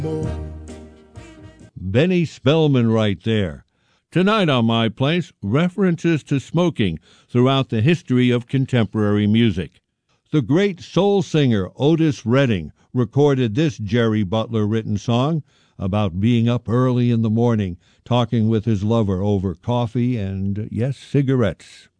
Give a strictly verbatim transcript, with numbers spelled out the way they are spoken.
Benny Spellman right there. Tonight on My Place, references to smoking throughout the history of contemporary music. The great soul singer Otis Redding recorded this Jerry Butler written song about being up early in the morning talking with his lover over coffee and, yes, cigarettes.